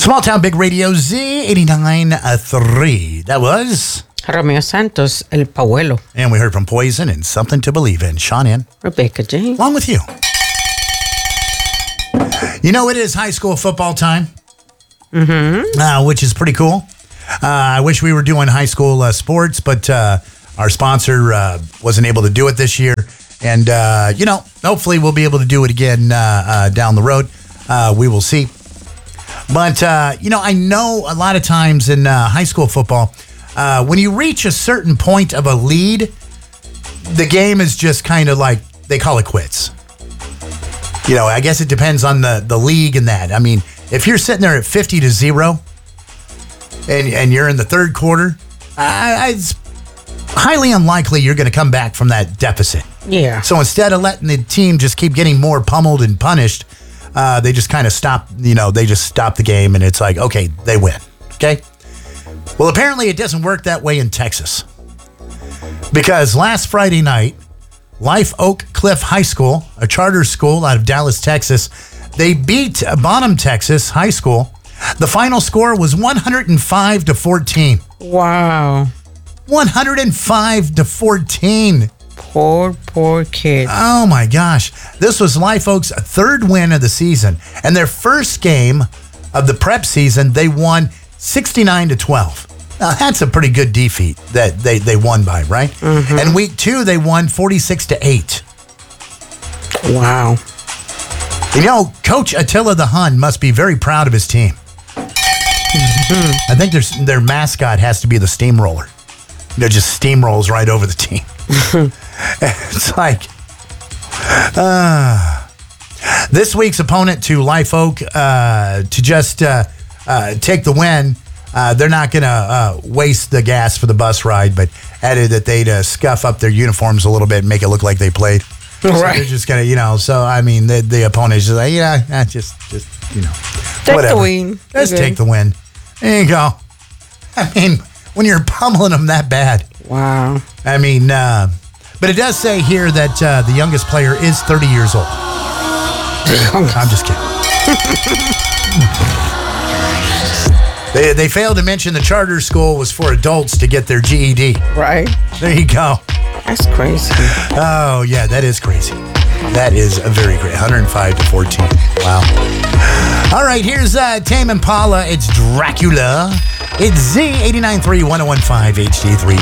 Small Town Big Radio Z89.3. That was Romeo Santos, El Pajuelo. And we heard from Poison and Something to Believe in. Sean in. Rebecca James. Along with you. You know, it is high school football time, which is pretty cool. I wish we were doing high school sports, but our sponsor wasn't able to do it this year. And, hopefully we'll be able to do it again down the road. We will see. But, I know a lot of times in high school football, when you reach a certain point of a lead, the game is just kind of like, they call it quits. You know, I guess it depends on the league and that. I mean, if you're sitting there at 50-0 and you're in the third quarter, it's highly unlikely you're going to come back from that deficit. Yeah. So instead of letting the team just keep getting more pummeled and punished, they just kind of stop, they just stop the game and it's like, okay, they win. Okay? Well, apparently it doesn't work that way in Texas. Because last Friday night, Life Oak Cliff High School, a charter school out of Dallas, Texas, they beat Bonham, Texas High School. The final score was 105-14. Wow. 105-14. Poor kid. Oh my gosh. This was Life Oak's third win of the season. And their first game of the prep season, they won 69-12. Now, that's a pretty good defeat that they won by, right? Mm-hmm. And week 2, they won 46-8. Wow. Coach Attila the Hun must be very proud of his team. Mm-hmm. I think their mascot has to be the steamroller. Just steamrolls right over the team. It's like, this week's opponent to Life Oak to just take the win. They're not going to waste the gas for the bus ride, but added that they'd scuff up their uniforms a little bit and make it look like they played. So right. They're just going to, so, I mean, the opponent is just like, just take whatever. The win. Just take the win. There you go. I mean, when you're pummeling them that bad. Wow. I mean, but it does say here that the youngest player is 30 years old. I'm just kidding. They failed to mention the charter school was for adults to get their GED. Right. There you go. That's crazy. Oh, yeah, that is crazy. That is a very great. 105-14. Wow. All right, here's Tame Impala. It's Dracula. It's Z89.3 1015 HD3.